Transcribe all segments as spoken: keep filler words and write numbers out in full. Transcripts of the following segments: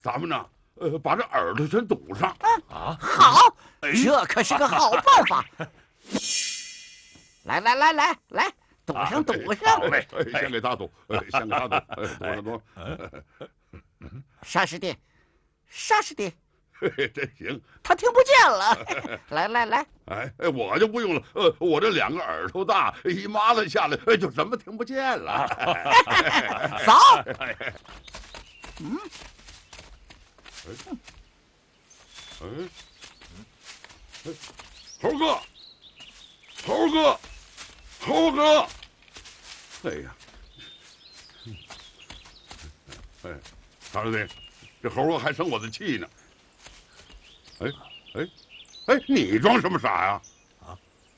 咱们呢，呃，把这耳朵全堵上。 啊， 好， 哎这可是个好办法。来来来来来，堵上堵上好。嘞，哎先给他堵，哎先给他堵，哎，堵上堵上。 霎时地，霎时地， 嘿嘿，这行。 他听不见了。来来来， 哎哎，我就不用了，呃，我这两个耳朵大，一麻了下来，哎，就什么听不见了。 走。 哎嗯， 哎哎，猴哥，猴哥，猴哥，哎呀，哎，大师弟，这猴哥还生我的气呢。哎哎哎，你装什么傻呀？ 啊？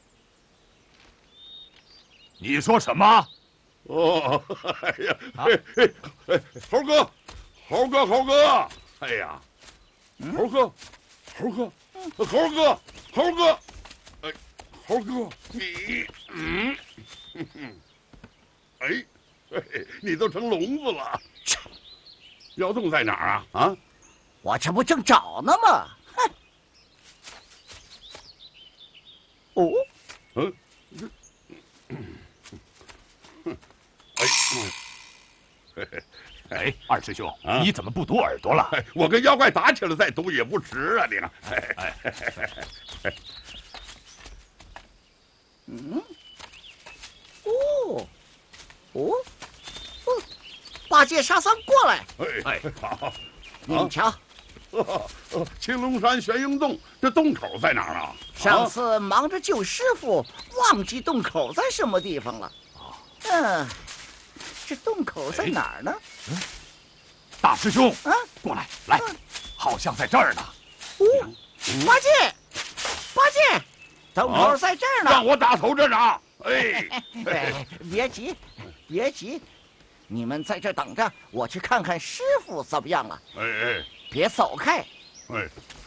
你说什么？ 哦，哎呀，哎哎哎，猴哥，猴哥，猴哥，哎呀，猴哥，猴哥，猴哥，猴哥，哎，猴哥，你，嗯，哎，哎，你都成聋子了。窑洞在哪儿啊？啊？ 我这不正找呢吗？哼。哦， 嗯，哎，嘿嘿。 哎，二师兄， 啊你怎么不堵耳朵了？ 哎，我跟妖怪打起来再堵也不迟啊！你看，哎哎， 嗯，哦，哦，哦，八戒、沙僧过来， 哎哎，好， 你们瞧， 哦哦青龙山玄鹰洞，这洞口在哪儿啊？ 上次忙着救师傅，忘记洞口在什么地方了。嗯，这洞口在哪儿呢？ 大师兄， 啊， 过来，来，好像在这儿呢。 哦，八戒，八戒，洞口在这儿呢。 让我打头阵啊！哎， 哎，别急，别急，你们在这等着，我去看看师傅怎么样了。 哎哎别走开。 哎，